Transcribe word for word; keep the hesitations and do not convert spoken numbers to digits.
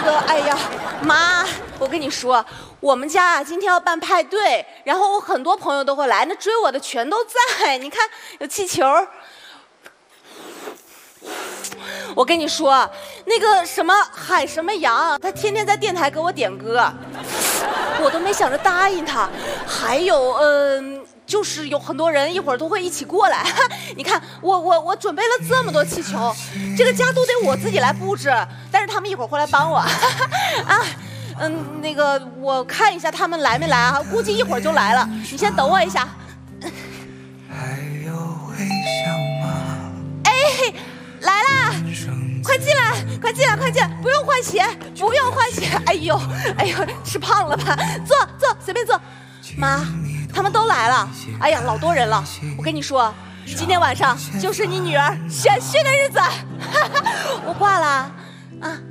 那个，哎呀，妈，我跟你说，我们家啊今天要办派对，然后我很多朋友都会来，那追我的全都在。你看有气球。我跟你说，那个什么海什么洋，他天天在电台给我点歌，我都没想着答应他。还有，嗯、呃。就是有很多人一会儿都会一起过来，你看我我我准备了这么多气球，这个家都得我自己来布置，但是他们一会儿会来帮我，啊，嗯，那个我看一下他们来没来啊，估计一会儿就来了，你先等我一下。哎，来啦！快进来，快进来，快进来！不用换鞋，不用换鞋。哎呦，哎呦，吃胖了吧？坐坐，随便坐。妈。他们都来了，哎呀，老多人了！我跟你说，今天晚上就是你女儿选婿的日子，我挂了，啊。